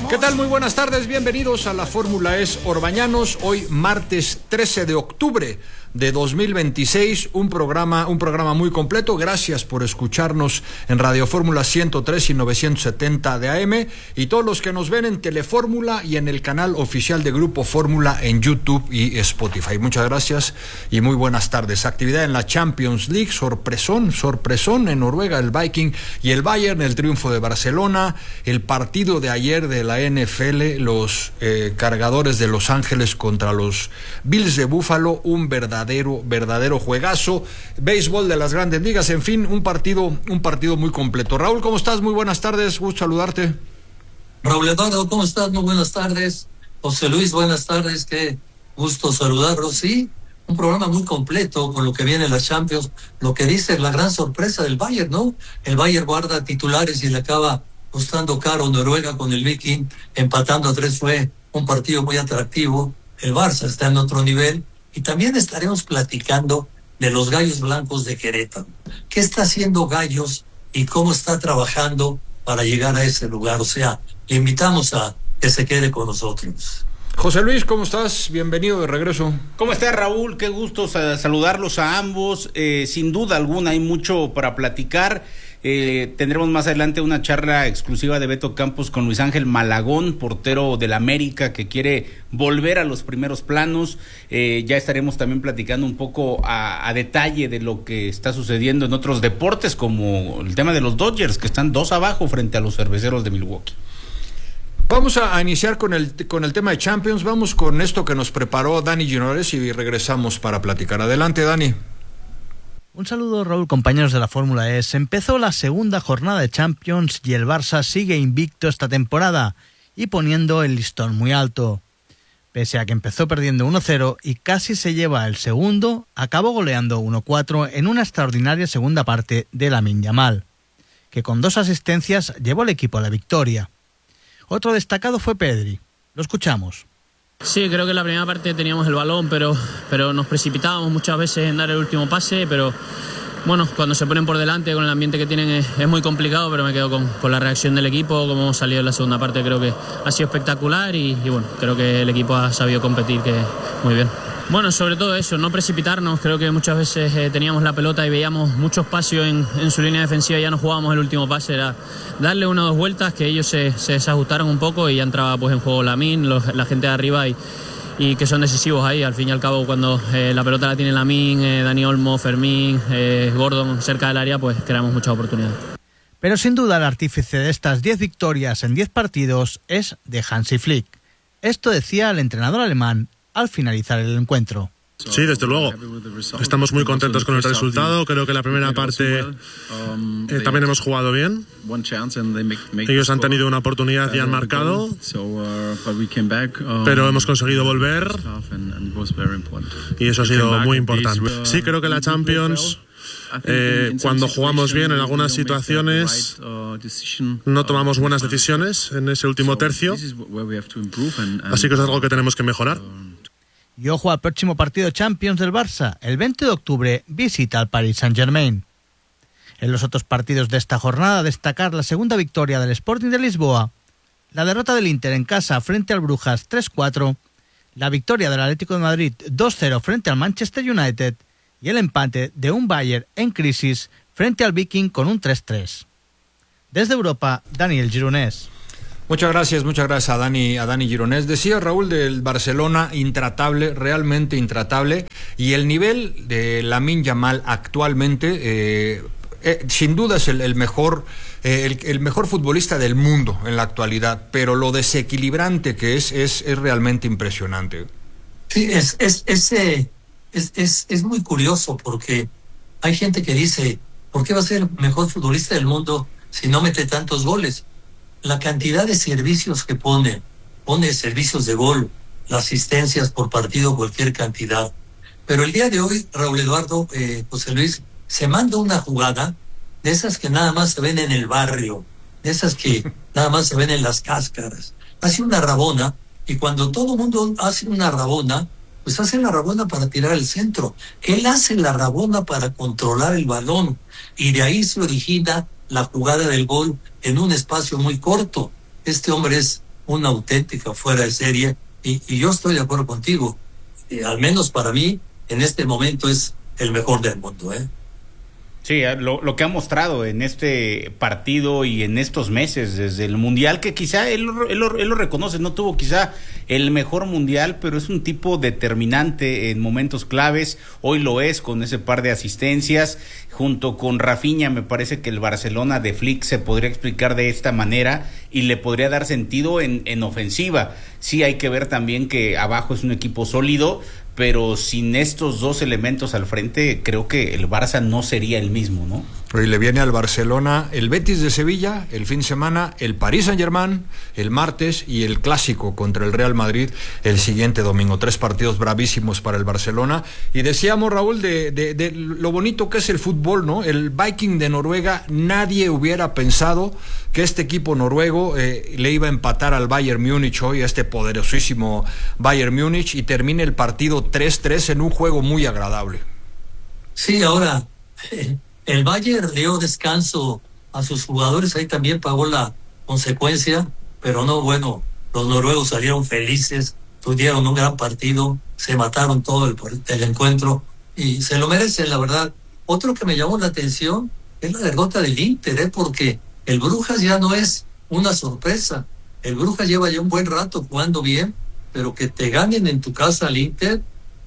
¿Qué tal? Muy buenas tardes, bienvenidos a la Fórmula Es Orbañanos. Hoy martes 13 de octubre de 2026, un programa muy completo. Gracias por escucharnos en Radio Fórmula 103 y 970 de AM, y todos los que nos ven en Telefórmula y en el canal oficial de Grupo Fórmula en YouTube y Spotify. Muchas gracias y muy buenas tardes. Actividad en la Champions League, sorpresón en Noruega, el Viking y el Bayern, el triunfo de Barcelona, el partido de ayer de la NFL, los Cargadores de Los Ángeles contra los Bills de Buffalo, un verdadero juegazo, béisbol de las Grandes Ligas, en fin, un partido muy completo. Raúl, ¿cómo estás? Muy buenas tardes, gusto saludarte. Raúl Eduardo, ¿cómo estás? Muy buenas tardes. José Luis, buenas tardes, qué gusto saludarlos. Sí, un programa muy completo con lo que viene la Champions, lo que dice la gran sorpresa del Bayern, ¿no? El Bayern guarda titulares y le acaba costando caro Noruega con el Viking, empatando a 3, fue un partido muy atractivo. El Barça está en otro nivel. Y también estaremos platicando de los Gallos Blancos de Querétaro. ¿Qué está haciendo Gallos y cómo está trabajando para llegar a ese lugar? O sea, le invitamos a que se quede con nosotros. José Luis, ¿cómo estás? Bienvenido de regreso. ¿Cómo estás, Raúl? Qué gusto saludarlos a ambos. Sin duda alguna hay mucho para platicar. Tendremos más adelante una charla exclusiva de Beto Campos con Luis Ángel Malagón, portero del América, que quiere volver a los primeros planos. Ya estaremos también platicando un poco a detalle de lo que está sucediendo en otros deportes, como el tema de los Dodgers, que están 2 abajo frente a los Cerveceros de Milwaukee. Vamos a iniciar con el tema de Champions. Vamos con esto que nos preparó Dani Ginores y regresamos para platicar. Adelante, Dani. Un saludo, Raúl, compañeros de la Fórmula E. Empezó la segunda jornada de Champions y el Barça sigue invicto esta temporada y poniendo el listón muy alto. Pese a que empezó perdiendo 1-0 y casi se lleva el segundo, acabó goleando 1-4 en una extraordinaria segunda parte de Lamine Yamal, que con 2 asistencias llevó al equipo a la victoria. Otro destacado fue Pedri. Lo escuchamos. Sí, creo que en la primera parte teníamos el balón, pero nos precipitábamos muchas veces en dar el último pase, pero bueno, cuando se ponen por delante con el ambiente que tienen es muy complicado, pero me quedo con la reacción del equipo, como hemos salido en la segunda parte, creo que ha sido espectacular y bueno, creo que el equipo ha sabido competir que muy bien. Bueno, sobre todo eso, no precipitarnos. Creo que muchas veces teníamos la pelota y veíamos mucho espacio en su línea defensiva y ya no jugábamos el último pase. Era darle 1 o 2 vueltas, que ellos se desajustaron un poco y ya entraba pues en juego Lamine, la gente de arriba y que son decisivos ahí. Al fin y al cabo, cuando la pelota la tiene Lamine, Dani Olmo, Fermín, Gordon cerca del área, pues creamos muchas oportunidades. Pero sin duda el artífice de estas 10 victorias en 10 partidos es de Hansi Flick. Esto decía el entrenador alemán al finalizar el encuentro. Sí, desde luego. Estamos muy contentos con el resultado. Creo que la primera parte también hemos jugado bien. Ellos han tenido una oportunidad y han marcado, pero hemos conseguido volver y eso ha sido muy importante. Sí, creo que la Champions, cuando jugamos bien en algunas situaciones, no tomamos buenas decisiones en ese último tercio, así que es algo que tenemos que mejorar. Y ojo al próximo partido Champions del Barça. El 20 de octubre visita al Paris Saint-Germain. En los otros partidos de esta jornada, destacar la segunda victoria del Sporting de Lisboa, la derrota del Inter en casa frente al Brujas 3-4, la victoria del Atlético de Madrid 2-0 frente al Manchester United y el empate de un Bayern en crisis frente al Viking con un 3-3. Desde Europa, Daniel Gironès. Muchas gracias a Dani Gironès. Decía Raúl del Barcelona, intratable, realmente intratable, y el nivel de Lamine Yamal actualmente, sin duda es el mejor futbolista del mundo en la actualidad, pero lo desequilibrante que es realmente impresionante. Sí, es muy curioso porque hay gente que dice, ¿por qué va a ser el mejor futbolista del mundo si no mete tantos goles? La cantidad de servicios que pone servicios de gol, las asistencias por partido, cualquier cantidad. Pero el día de hoy, Raúl Eduardo, José Luis, se manda una jugada de esas que nada más se ven en el barrio, de esas que nada más se ven en las cáscaras. Hace una rabona, y cuando todo el mundo hace una rabona, pues hace la rabona para tirar el centro. Él hace la rabona para controlar el balón, y de ahí se origina la jugada del gol en un espacio muy corto. Este hombre es una auténtica fuera de serie, y yo estoy de acuerdo contigo. Al menos para mí, en este momento es el mejor del mundo, ¿eh? Sí, lo que ha mostrado en este partido y en estos meses desde el Mundial, que quizá él lo reconoce, no tuvo quizá el mejor Mundial, pero es un tipo determinante en momentos claves. Hoy lo es con ese par de asistencias, junto con Rafinha. Me parece que el Barcelona de Flick se podría explicar de esta manera y le podría dar sentido en ofensiva. Sí, hay que ver también que abajo es un equipo sólido, pero sin estos dos elementos al frente, creo que el Barça no sería el mismo, ¿no? Y le viene al Barcelona el Betis de Sevilla el fin de semana, el Paris Saint-Germain el martes y el clásico contra el Real Madrid el siguiente domingo. 3 partidos bravísimos para el Barcelona. Y decíamos, Raúl, de lo bonito que es el fútbol, ¿no? El Viking de Noruega, nadie hubiera pensado que este equipo noruego le iba a empatar al Bayern Múnich hoy, a este poderosísimo Bayern Múnich, y termine el partido 3-3 en un juego muy agradable. Sí, ahora el Bayern dio descanso a sus jugadores, ahí también pagó la consecuencia, pero no, bueno, los noruegos salieron felices, tuvieron un gran partido, se mataron todo el encuentro y se lo merecen, la verdad. Otro que me llamó la atención es la derrota del Inter, porque el Brujas ya no es una sorpresa, el Brujas lleva ya un buen rato jugando bien, pero que te ganen en tu casa al Inter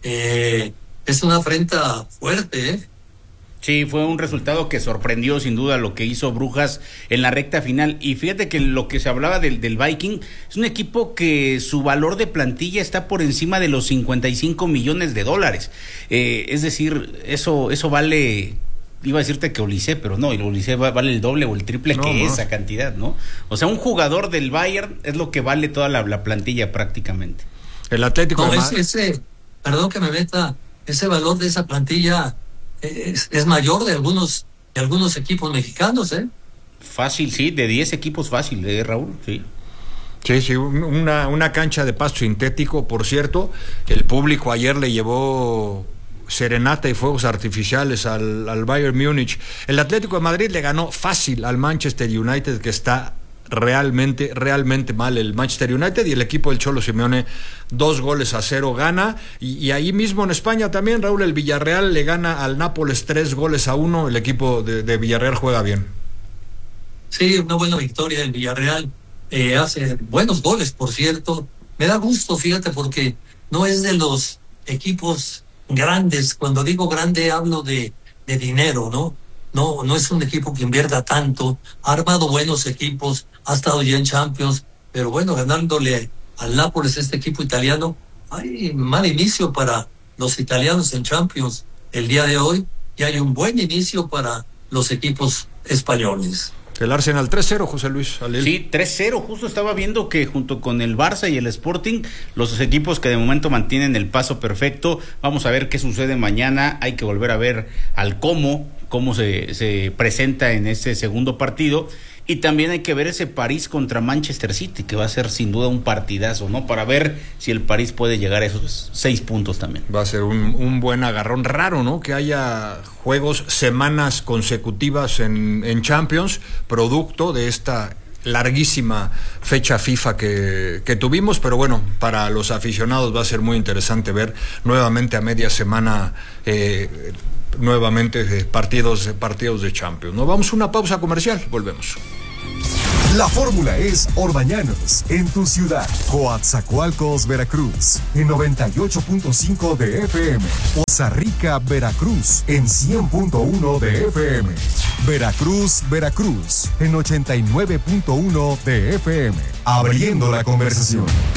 es una afrenta fuerte, ¿eh? Sí, fue un resultado que sorprendió sin duda lo que hizo Brujas en la recta final. Y fíjate que lo que se hablaba del Viking es un equipo que su valor de plantilla está por encima de los 55 millones de dólares. Es decir, eso vale, iba a decirte que Olise, pero no, el Olise vale el doble o el triple esa cantidad, ¿no? O sea, un jugador del Bayern es lo que vale toda la plantilla prácticamente. El Atlético de Madrid. Perdón que me meta, ese valor de esa plantilla es mayor de algunos equipos mexicanos, ¿eh? Fácil, sí, de 10 equipos fácil, Raúl, sí. Sí, una cancha de pasto sintético, por cierto. El público ayer le llevó serenata y fuegos artificiales al Bayern Múnich. El Atlético de Madrid le ganó fácil al Manchester United, que está realmente mal el Manchester United, y el equipo del Cholo Simeone 2-0 gana, y ahí mismo en España también, Raúl, el Villarreal le gana al Nápoles 3-1, el equipo de Villarreal juega bien. Sí, una buena victoria del Villarreal, hace buenos goles, por cierto. Me da gusto, fíjate, porque no es de los equipos grandes. Cuando digo grande hablo de dinero, ¿no? No es un equipo que invierta tanto, ha armado buenos equipos, ha estado ya en Champions, pero bueno, ganándole al Nápoles, este equipo italiano, hay mal inicio para los italianos en Champions el día de hoy, y hay un buen inicio para los equipos españoles. El Arsenal 3-0, José Luis. Alel. Sí, 3-0, justo estaba viendo que junto con el Barça y el Sporting, los equipos que de momento mantienen el paso perfecto. Vamos a ver qué sucede mañana, hay que volver a ver al cómo se presenta en este segundo partido, y también hay que ver ese París contra Manchester City, que va a ser sin duda un partidazo, ¿no? Para ver si el París puede llegar a esos 6 puntos también. Va a ser un buen agarrón. Raro, ¿no? Que haya juegos semanas consecutivas en Champions, producto de esta larguísima fecha FIFA que tuvimos, pero bueno, para los aficionados va a ser muy interesante ver nuevamente a media semana partidos de Champions. Nos vamos a una pausa comercial, volvemos. La fórmula es Orbañanos, en tu ciudad. Coatzacoalcos, Veracruz, en 98.5 de FM. Poza Rica, Veracruz, en 100.1 de FM. Veracruz, en 89.1 de FM. Abriendo la conversación.